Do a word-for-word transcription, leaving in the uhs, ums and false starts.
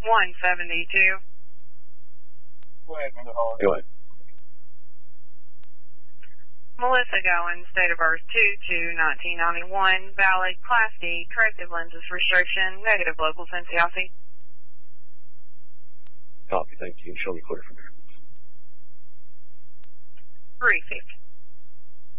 one seventy-two. Go ahead, Mister Hall. Go ahead. Melissa Goins, date of birth two two nineteen ninety-one, valid, Class D, corrective lenses restriction, negative local Cincinnati. Copy, thank you. Show me clear from here. three fifty.